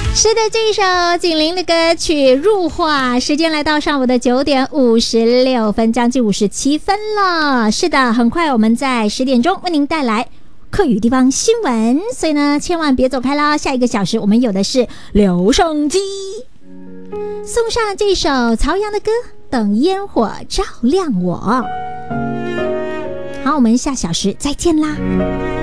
是的，这一首景玲的歌曲《入画》，时间来到上午的9点56分，将近57分了。是的，很快我们在10点钟为您带来客语地方新闻，所以呢，千万别走开啦！下一个小时我们有的是留声机，送上这首曹阳的歌《等烟火照亮我》。好，我们下小时再见啦。